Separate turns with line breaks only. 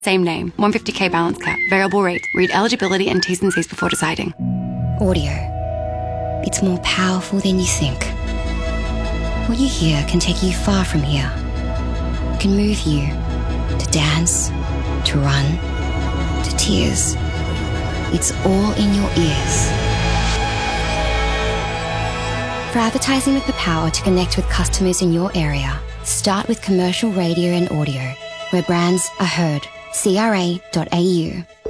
Same name, 150k balance cap, variable rate. Read eligibility and T's and C's before deciding.
Audio. It's more powerful than you think. What you hear can take you far from here. It can move you to dance, to run, to tears. It's all in your ears. For advertising with the power to connect with customers in your area, start with commercial radio and audio, where brands are heard. CRA.au